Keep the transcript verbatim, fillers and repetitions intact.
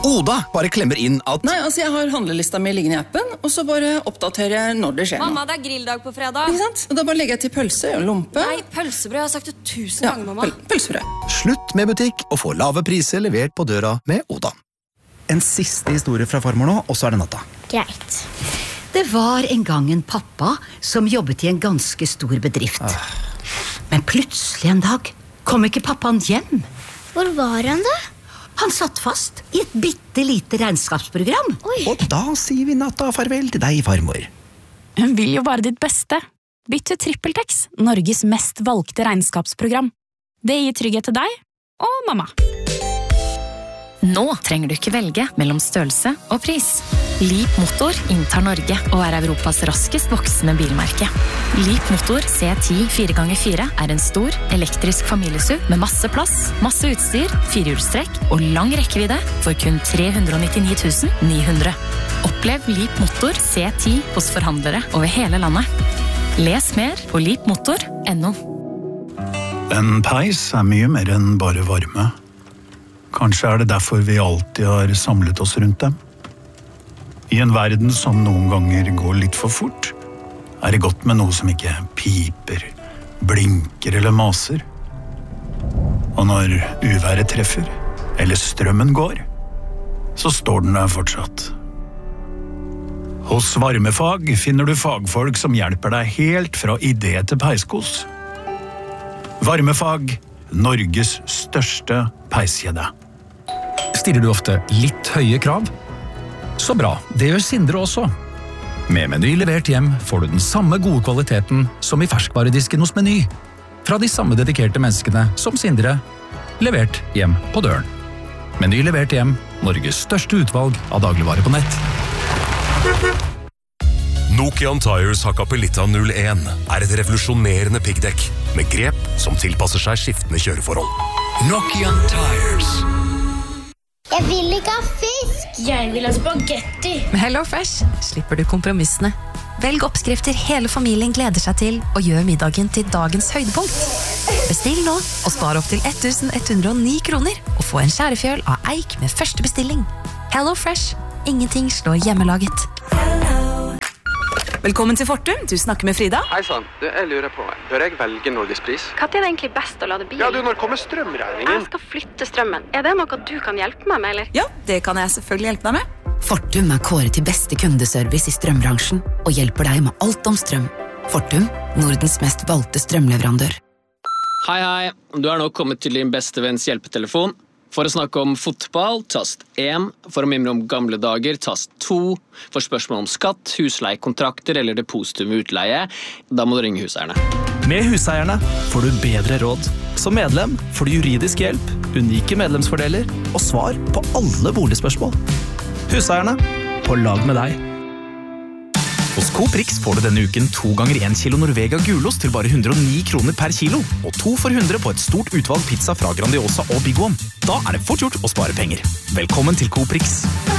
Oda bare klemmer inn at Nei, altså jeg har handlelista mi liggende i appen, og så bare oppdaterer jeg når det skjer noe. Mamma, det er grilldag på fredag. Ikke sant? Og da bare legger jeg til pølse og lompe. Nei, pølsebrød, jeg har sagt det tusen Ja, ganger, mamma. pøl pølsebrød. Slutt med butikk og få lave priser levert på døra med Oda. En siste historie fra farmor nå, og så er det natta. Greit. Det var en gang en pappa som jobbet i en ganske stor bedrift. Ah. Men plutselig en dag kom ikke pappaen hjem. Hvor var han da? Han satt fast i et bitte lite regnskapsprogram. Oi. Og da sier vi natta farvel til deg, farmor. Hun vil jo bare ditt beste. Bytt til TrippelTex, Norges mest valgte regnskapsprogram. Det gir trygghet til deg og mamma. Nå trenger du ikke velge mellom størrelse og pris. Leap Motor inntar Norge og er Europas raskest voksende bilmerke. Leap Motor C ti fire ganger fire er en stor, elektrisk familiesuv med masse plass, masse utstyr, firehjulstrekk og lang rekkevidde for kun tre hundre nittini tusen ni hundre. Opplev Leap Motor C ti hos forhandlere over hele landet. Les mer på leap motor punktum no. En peis er mye mer enn bare varme. Kanskje er det derfor vi alltid har samlet oss rundt dem. I en verden som noen ganger går litt for fort, er det godt med noe som ikke piper, blinker eller maser. Og når uværet treffer, eller strømmen går, så står den der fortsatt. Hos Varmefag finner du fagfolk som hjelper deg helt fra idé til peiskos. Varmefag, Norges største peiskjede. Stiller du ofte litt høye krav? Så bra, det gjør Sindre også. Med Meny levert hjem får du den samme gode kvaliteten som i ferskvaredisken hos Meny. Fra de samme dedikerte menneskene som Sindre, levert hjem på døren. Meny levert hjem, Norges største utvalg av dagligvare på nett. Nokian Tires Hakkapelitta null en er et revolusjonerende piggdekk med grep som tilpasser seg skiftende kjøreforhold. Nokian Tires. Jeg vil ikke ha fisk. Jeg vil ha spagetti. Med HelloFresh slipper du kompromissene. Velg oppskrifter hele familien gleder seg til, og gjør middagen til dagens høydepunkt. Bestill nå og spar opp til ett tusen ett hundre og ni kroner, og få en skjærefjøl av eik med første bestilling. HelloFresh. Ingenting slår hjemmelaget. Velkommen til Fortum, du snakker med Frida. Hei sann, du, jeg lurer på, bør jeg velge Norgespris? Hva er det egentlig best å lade bil? Ja, du, når kommer strømregningen? Jeg skal flytte strømmen. Er det noe du kan hjelpe meg med, eller? Ja, det kan jeg selvfølgelig hjelpe deg med. Fortum er kåret til beste kundeservice i strømbransjen, og hjelper deg med alt om strøm. Fortum, Nordens mest valgte strømleverandør. Hei, hei. Du er nå kommet til din beste venns hjelpetelefon. For å snakke om fotball, tast én. For å mimre om gamle dager, tast to. For spørsmål om skatt, husleiekontrakter eller depositum utleie, da må du ringe Huseierne. Med Huseierne får du bedre råd. Som medlem får du juridisk hjelp, unike medlemsfordeler og svar på alle boligspørsmål. Huseierne, på lag med deg. Hos Coop Rix får du denne uken to ganger en kilo Norvega gulost til bare hundre og ni kroner per kilo, og to for hundre på et stort utvalg pizza fra Grandiosa og Big One. Da er det fort gjort å spare penger. Velkommen til Coop Rix.